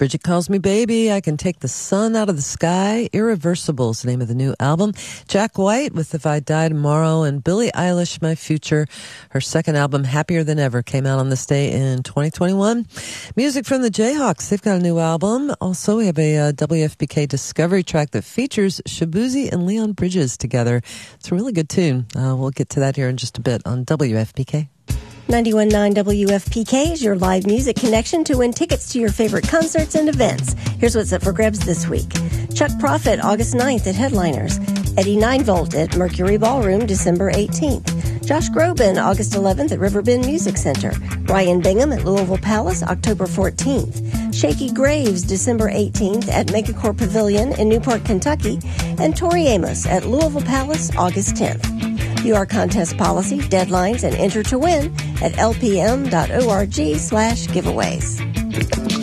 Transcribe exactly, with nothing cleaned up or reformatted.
Bridget Calls Me Baby, I Can Take the Sun Out of the Sky. Irreversible is the name of the new album. Jack White with If I Die Tomorrow, and Billie Eilish, My Future. Her second album, Happier Than Ever, came out on this day in twenty twenty-one. Music from the Jayhawks, they've got a new album. Also, we have a uh, W F P K Discovery track that features Shabuzi and Leon Bridges together. It's a really good tune. Uh, we'll get to that here in just a bit on W F P K. ninety-one point nine W F P K is your live music connection to win tickets to your favorite concerts and events. Here's what's up for grabs this week. Chuck Prophet, August ninth at Headliners. Eddie Ninevolt at Mercury Ballroom, December eighteenth. Josh Groban, August eleventh at Riverbend Music Center. Ryan Bingham at Louisville Palace, October fourteenth. Shaky Graves, December eighteenth at Megacorp Pavilion in Newport, Kentucky. And Tori Amos at Louisville Palace, August tenth. View our contest policy, deadlines, and enter to win at lpm.org slash giveaways.